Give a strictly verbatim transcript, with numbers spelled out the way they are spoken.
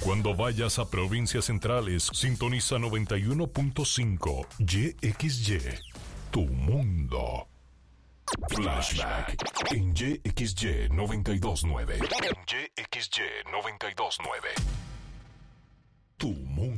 Cuando vayas a provincias centrales, sintoniza noventa y uno punto cinco Y X Y, tu mundo. Flashback en Y X Y noventa y dos punto nueve. En Y X Y noventa y dos punto nueve. Tu mundo.